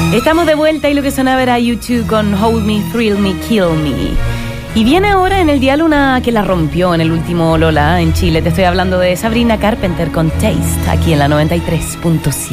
Estamos de vuelta y lo que sonaba era U2 con Hold Me, Thrill Me, Kill Me. Y viene ahora en el dial una que la rompió en el último Lola en Chile. Te estoy hablando de Sabrina Carpenter con Taste, aquí en la 93.7.